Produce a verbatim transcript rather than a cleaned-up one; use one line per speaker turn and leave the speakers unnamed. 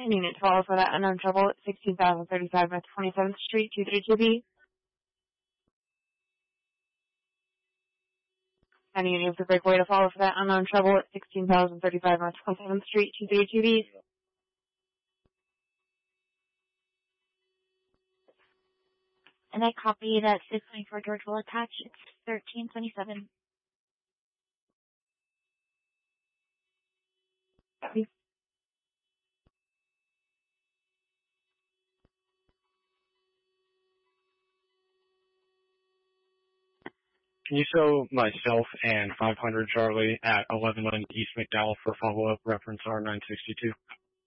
And unit to follow for that unknown trouble at sixteen thousand thirty-five West twenty-seventh Street, two three two B. And unit of the breakaway to follow for that unknown trouble at sixteen thousand thirty-five West twenty-seventh Street, two three two B.
And I copy that six twenty-four George will attach. It's thirteen twenty-seven.
Copy.
Can you show myself and five hundred Charlie at eleven East McDowell for follow-up, reference R nine sixty-two?